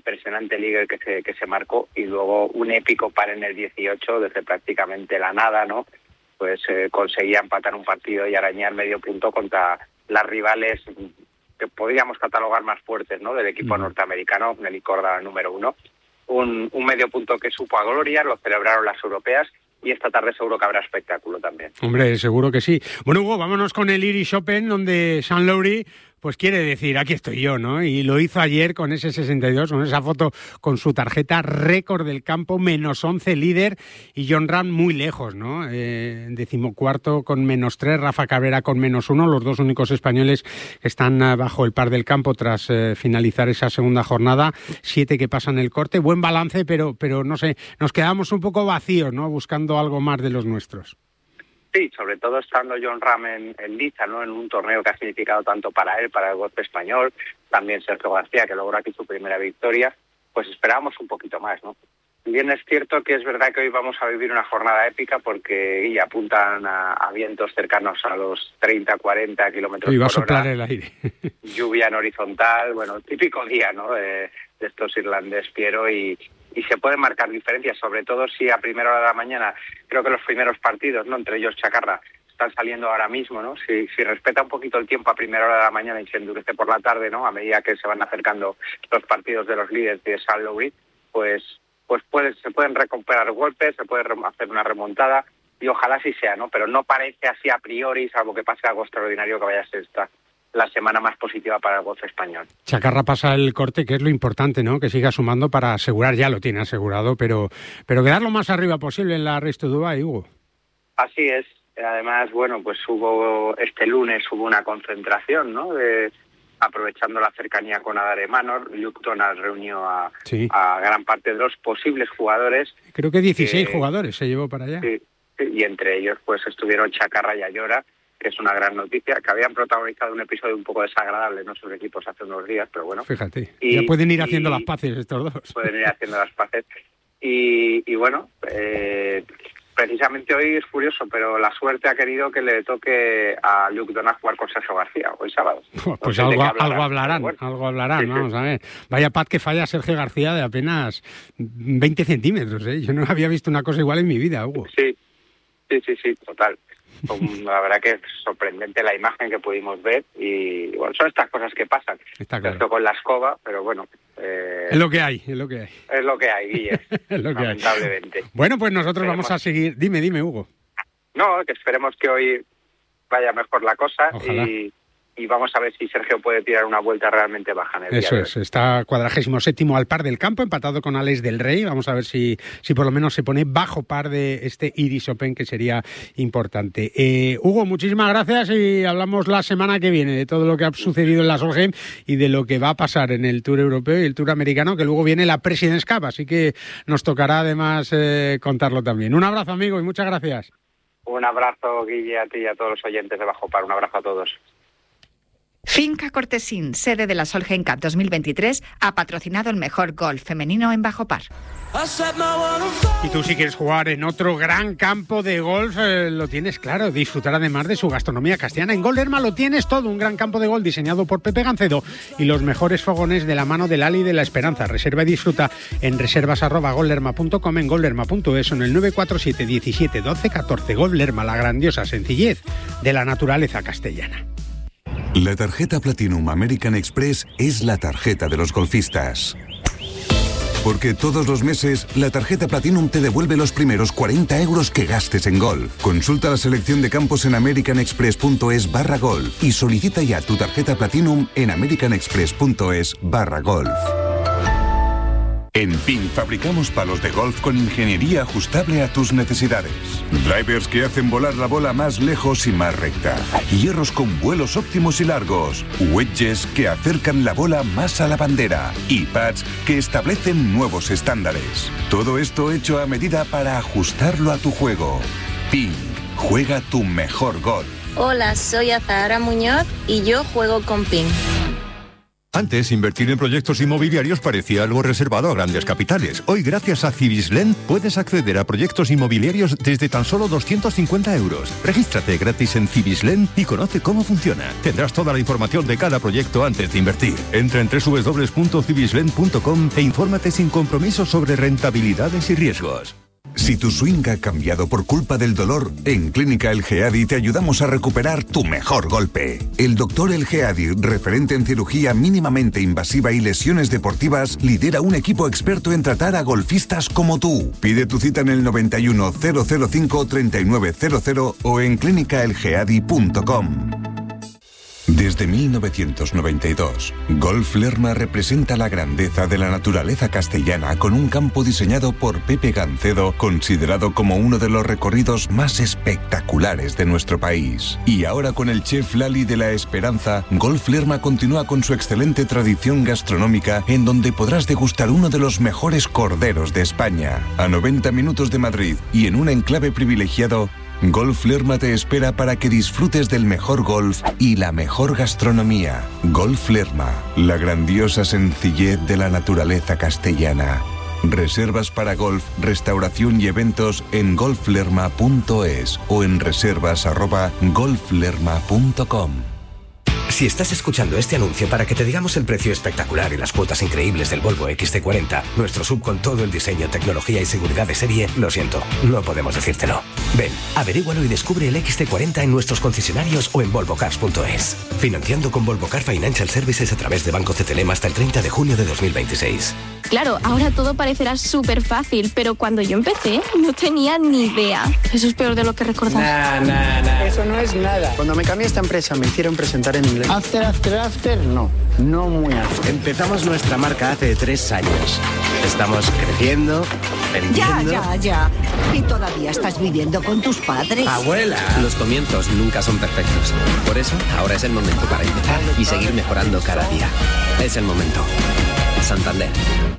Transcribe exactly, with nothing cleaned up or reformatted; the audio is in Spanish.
impresionante liga que se, que se marcó, y luego un épico par en el dieciocho, desde prácticamente la nada, ¿no? Pues eh, conseguía empatar un partido y arañar medio punto contra las rivales que podríamos catalogar más fuertes, ¿no? Del equipo mm. norteamericano, Nelly Korda número uno. Un, un medio punto que supo a gloria, lo celebraron las europeas, y esta tarde seguro que habrá espectáculo también. Hombre, seguro que sí. Bueno, Hugo, vámonos con el Irish Open, donde Sean Lowry pues quiere decir, aquí estoy yo, ¿no? Y lo hizo ayer con ese sesenta y dos, con esa foto con su tarjeta récord del campo, menos once líder, y Jon Rahm muy lejos, ¿no? Eh, decimocuarto con menos tres, Rafa Cabrera con menos uno, los dos únicos españoles que están bajo el par del campo tras eh, finalizar esa segunda jornada, siete que pasan el corte, buen balance, pero, pero no sé, nos quedamos un poco vacíos, ¿no? Buscando algo más de los nuestros. Sí, sobre todo estando Jon Rahm en, en liza, ¿no? En un torneo que ha significado tanto para él, para el golf español, también Sergio García, que logró aquí su primera victoria, pues esperábamos un poquito más, ¿no? Bien es cierto que es verdad que hoy vamos a vivir una jornada épica porque y apuntan a, a vientos cercanos a los treinta, cuarenta kilómetros por hora. Y va a soplar el aire. Lluvia en horizontal, bueno, típico día, ¿no? De, de estos irlandés, Piero, y... y se pueden marcar diferencias, sobre todo si a primera hora de la mañana, creo que los primeros partidos, no, entre ellos Chacarra, están saliendo ahora mismo, ¿no? Si, si respeta un poquito el tiempo a primera hora de la mañana y se endurece por la tarde, ¿no? A medida que se van acercando los partidos de los líderes de Sean Lowry, pues pues puede, se pueden recuperar golpes, se puede hacer una remontada, y ojalá sí sea, ¿no? Pero no parece así a priori, salvo que pase algo extraordinario, que vaya a ser esta la semana más positiva para el golf español. Chacarra pasa el corte, que es lo importante, ¿no? Que siga sumando para asegurar, ya lo tiene asegurado, pero pero quedar lo más arriba posible en la Race to Dubai, Hugo. Así es. Además, bueno, pues hubo este lunes hubo una concentración, ¿no? De, aprovechando la cercanía con Adare Manor, Luke Donald reunió a, sí. a gran parte de los posibles jugadores. Creo que dieciséis que, jugadores se llevó para allá. Sí, y entre ellos pues estuvieron Chacarra y Ayora, que es una gran noticia, que habían protagonizado un episodio un poco desagradable, ¿no? Sus equipos hace unos días, pero bueno. Fíjate, y, ya pueden ir haciendo las paces estos dos. Pueden ir haciendo las paces. Y, y bueno, eh, precisamente hoy es curioso, pero la suerte ha querido que le toque a Luke Donald jugar con Sergio García, hoy sábado. Pues, pues no sé algo, hablarán, algo hablarán, bueno. algo hablarán, sí, vamos sí. a ver. Vaya pat que falla Sergio García de apenas veinte centímetros, ¿eh? Yo no había visto una cosa igual en mi vida, Hugo. Sí, sí, sí, sí, total. La verdad que es sorprendente la imagen que pudimos ver, y bueno, son estas cosas que pasan. Está claro. Esto con la escoba, pero bueno. Eh, es lo que hay, es lo que hay. Es lo que hay, Guille, es lo que lamentablemente. Hay. Bueno, pues nosotros esperemos... vamos a seguir. Dime, dime, Hugo. No, que esperemos que hoy vaya mejor la cosa. Ojalá. y y vamos a ver si Sergio puede tirar una vuelta realmente baja en el Eso día es, está cuadragésimo séptimo al par del campo, empatado con Alex del Rey. Vamos a ver si, si por lo menos se pone bajo par de este Irish Open, que sería importante. Eh, Hugo, muchísimas gracias, y hablamos la semana que viene de todo lo que ha sucedido en la Solheim y de lo que va a pasar en el Tour Europeo y el Tour Americano, que luego viene la President's Cup, así que nos tocará además eh, contarlo también. Un abrazo, amigo, y muchas gracias. Un abrazo, Guille, a ti y a todos los oyentes de Bajo Par. Un abrazo a todos. Finca Cortesín, sede de la Solheim Cup dos mil veintitrés, ha patrocinado el mejor golf femenino en Bajo Par. Y tú, si quieres jugar en otro gran campo de golf, eh, lo tienes claro. Disfrutar además de su gastronomía castellana. En Golderma lo tienes todo, un gran campo de golf diseñado por Pepe Gancedo y los mejores fogones de la mano del Ali de la Esperanza. Reserva y disfruta en reservas arroba golderma punto com, en golderma punto es o en el nueve cuatro siete diecisiete doce catorce. Golderma, la grandiosa sencillez de la naturaleza castellana. La tarjeta Platinum American Express es la tarjeta de los golfistas. Porque todos los meses, la tarjeta Platinum te devuelve los primeros cuarenta euros que gastes en golf. Consulta la selección de campos en americanexpress.es barra golf y solicita ya tu tarjeta Platinum en americanexpress.es barra golf. En Ping fabricamos palos de golf con ingeniería ajustable a tus necesidades. Drivers que hacen volar la bola más lejos y más recta. Hierros con vuelos óptimos y largos. Wedges que acercan la bola más a la bandera. Y pads que establecen nuevos estándares. Todo esto hecho a medida para ajustarlo a tu juego. Ping, juega tu mejor golf. Hola, soy Azahara Muñoz y yo juego con Ping. Antes, invertir en proyectos inmobiliarios parecía algo reservado a grandes capitales. Hoy, gracias a Cibislen, puedes acceder a proyectos inmobiliarios desde tan solo doscientos cincuenta euros. Regístrate gratis en Cibislen y conoce cómo funciona. Tendrás toda la información de cada proyecto antes de invertir. Entra en doble u doble u doble u punto cibislen punto com e infórmate sin compromiso sobre rentabilidades y riesgos. Si tu swing ha cambiado por culpa del dolor, en Clínica El Geadi te ayudamos a recuperar tu mejor golpe. El doctor El Geadi, referente en cirugía mínimamente invasiva y lesiones deportivas, lidera un equipo experto en tratar a golfistas como tú. Pide tu cita en el noventa y uno, cero cero cinco, treinta y nueve cero cero o en clínica el geadi punto com. Desde mil novecientos noventa y dos, Golf Lerma representa la grandeza de la naturaleza castellana con un campo diseñado por Pepe Gancedo, considerado como uno de los recorridos más espectaculares de nuestro país. Y ahora con el chef Lali de la Esperanza, Golf Lerma continúa con su excelente tradición gastronómica en donde podrás degustar uno de los mejores corderos de España. A noventa minutos de Madrid y en un enclave privilegiado, Golf Lerma te espera para que disfrutes del mejor golf y la mejor gastronomía. Golf Lerma, la grandiosa sencillez de la naturaleza castellana. Reservas para golf, restauración y eventos en golf lerma punto es o en reservas arroba golf lerma punto com. Si estás escuchando este anuncio para que te digamos el precio espectacular y las cuotas increíbles del Volvo equis ce cuarenta, nuestro sub con todo el diseño, tecnología y seguridad de serie, lo siento, no podemos decírtelo. Ven, averígualo y descubre el equis ce cuarenta en nuestros concesionarios o en volvo cars punto es. Financiando con Volvo Car Financial Services a través de Banco C T L M hasta el treinta de junio de dos mil veintiséis. Claro, ahora todo parecerá súper fácil, pero cuando yo empecé no tenía ni idea. Eso es peor de lo que recordaba. Nah, nah, nah. Eso no es nada. Cuando me cambié a esta empresa me hicieron presentar en inglés. After, after, after, no. No muy after. Empezamos nuestra marca hace tres años. Estamos creciendo, vendiendo... Ya, ya, ya. Y todavía estás viviendo con tus padres. ¡Abuela! Los comienzos nunca son perfectos. Por eso, ahora es el momento para empezar y seguir mejorando cada día. Es el momento. Santander.